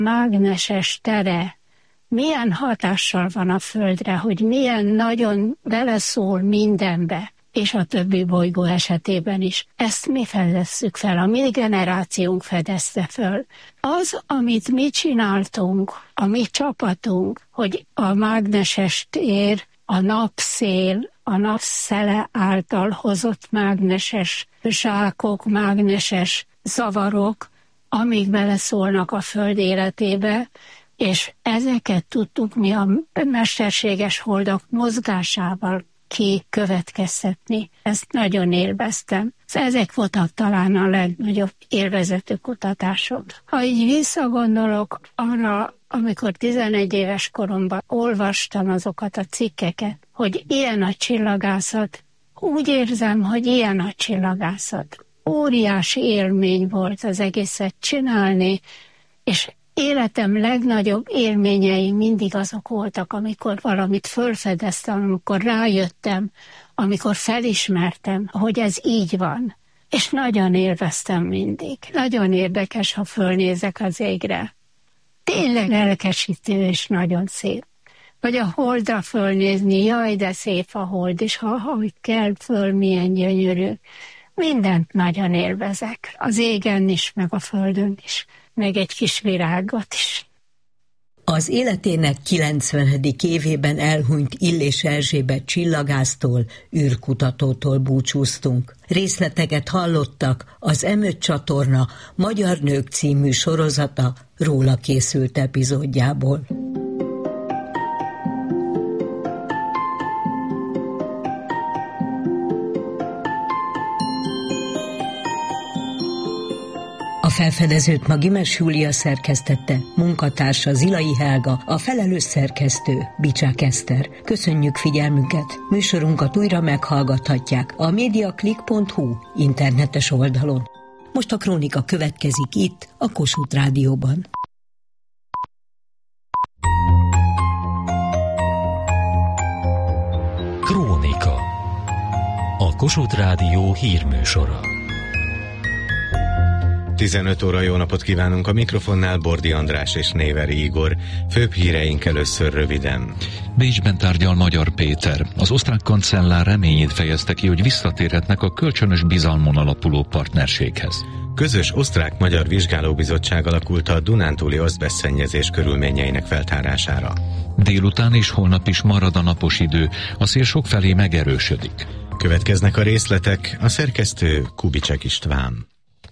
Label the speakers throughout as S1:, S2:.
S1: mágneses tere milyen hatással van a Földre, hogy milyen nagyon beleszól mindenbe, és a többi bolygó esetében is. Ezt mi fedezzük fel, a mi generációnk fedezte föl. Az, amit mi csináltunk, a mi csapatunk, hogy a mágneses tér, a napszél, a napszele által hozott mágneses zsákok, mágneses zavarok, amik beleszólnak a Föld életébe, és ezeket tudtuk mi a mesterséges holdak mozgásával kikövetkeztetni. Ezt nagyon élveztem. Ezek voltak talán a legnagyobb élvezetű kutatások. Ha így visszagondolok arra, amikor 11 éves koromban olvastam azokat a cikkeket, hogy ilyen a csillagászat, úgy érzem, hogy ilyen a csillagászat. Óriási élmény volt az egészet csinálni, és életem legnagyobb élményei mindig azok voltak, amikor valamit fölfedeztem, amikor rájöttem, amikor felismertem, hogy ez így van. És nagyon élveztem mindig. Nagyon érdekes, ha fölnézek az égre. Tényleg lelkesítő és nagyon szép. Vagy a holdra fölnézni, jaj, de szép a hold, és ha kell föl, milyen gyönyörű. Mindent nagyon élvezek. Az égen is, meg a földön is. Meg egy kis virágot is.
S2: Az életének 90. évében elhunyt Illés Erzsébet csillagásztól, űrkutatótól búcsúztunk. Részleteket hallottak az M5 csatorna Magyar Nők című sorozata róla készült epizódjából. A felfedezőt ma Gimes Júlia szerkesztette, munkatársa Zilai Helga, a felelős szerkesztő Bicsák Eszter. Köszönjük figyelmüket! Műsorunkat újra meghallgathatják a mediaclick.hu internetes oldalon. Most a krónika következik itt, a Kossuth Rádióban.
S3: Krónika. A Kossuth Rádió hírműsora.
S4: 15 óra, jó napot kívánunk, a mikrofonnál Bordi András és Néveri Igor. Főbb híreink először röviden.
S5: Bécsben tárgyal Magyar Péter. Az osztrák kancellár reményét fejezte ki, hogy visszatérhetnek a kölcsönös bizalmon alapuló partnerséghez.
S4: Közös osztrák-magyar vizsgálóbizottság alakult a dunántúli azbestszennyezés körülményeinek feltárására.
S5: Délután és holnap is marad a napos idő, a szél sokfelé megerősödik.
S4: Következnek a részletek, a szerkesztő Kubicek István.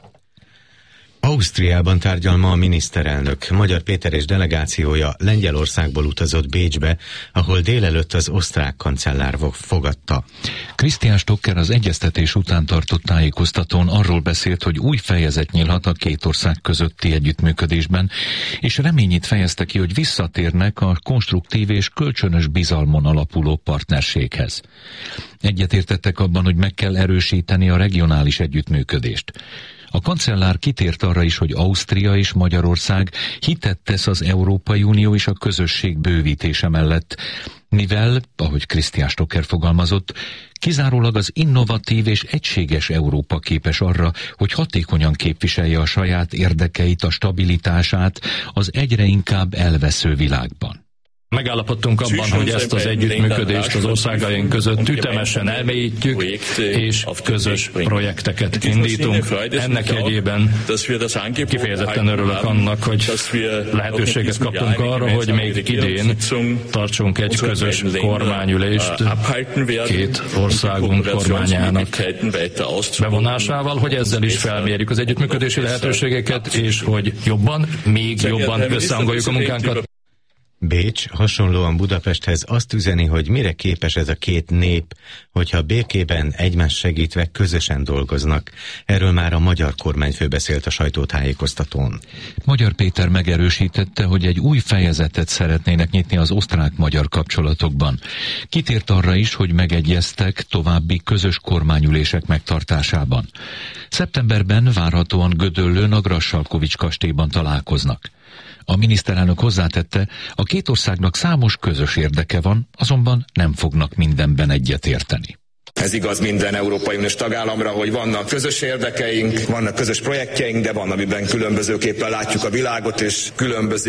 S4: Ausztriában tárgyal ma a miniszterelnök. Magyar Péter és delegációja Lengyelországból utazott Bécsbe, ahol délelőtt az osztrák kancellár fogadta.
S5: Christian Stocker az egyeztetés után tartott tájékoztatón arról beszélt, hogy új fejezet nyílhat a két ország közötti együttműködésben, és reményét fejezte ki, hogy visszatérnek a konstruktív és kölcsönös bizalmon alapuló partnerséghez. Egyetértettek abban, hogy meg kell erősíteni a regionális együttműködést. A kancellár kitért arra is, hogy Ausztria és Magyarország hitet tesz az Európai Unió és a közösség bővítése mellett, mivel, ahogy Christian Stocker fogalmazott, kizárólag az innovatív és egységes Európa képes arra, hogy hatékonyan képviselje a saját érdekeit, a stabilitását az egyre inkább elvesző világban.
S6: Megállapodtunk abban, hogy ezt az együttműködést az országaink között ütemesen elmélyítjük, és közös projekteket indítunk. Ennek jegyében kifejezetten örülök annak, hogy lehetőséget kaptunk arra, hogy még idén tartsunk egy közös kormányülést két országunk kormányának bevonásával, hogy ezzel is felmérjük az együttműködési lehetőségeket, és hogy még jobban összehangoljuk a munkánkat.
S4: Bécs hasonlóan Budapesthez azt üzeni, hogy mire képes ez a két nép, hogyha békében egymás segítve közösen dolgoznak. Erről már a magyar kormányfő beszélt a sajtótájékoztatón.
S5: Magyar Péter megerősítette, hogy egy új fejezetet szeretnének nyitni az osztrák-magyar kapcsolatokban. Kitért arra is, hogy megegyeztek további közös kormányülések megtartásában. Szeptemberben várhatóan Gödöllőn a Grassalkovich kastélyban találkoznak. A miniszterelnök hozzátette, a két országnak számos közös érdeke van, azonban nem fognak mindenben egyetérteni.
S7: Ez igaz minden Európai Uniós tagállamra, hogy vannak közös érdekeink, vannak közös projektjeink, de van, amiben különbözőképpen látjuk a világot, és különböző